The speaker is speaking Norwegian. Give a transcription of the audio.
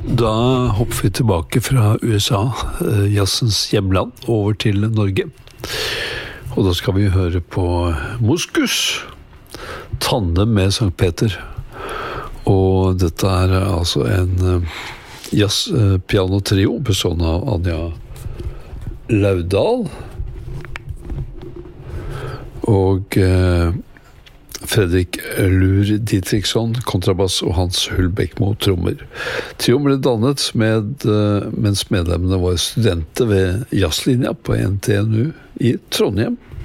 Da hopper vi tilbake fra USA, jazzens hjemland, over til Norge. Og da skal vi høre på Moskus, tandem med Sankt Peter. Og dette altså en jazz-pianotrio bestående av Anja Laudal og Fredrik Lur Dietrichson, kontrabass, og Hans Hulbekmo, trommer. Trioen ble dannet mens medlemmene var studenter ved jazzlinja på NTNU i Trondheim.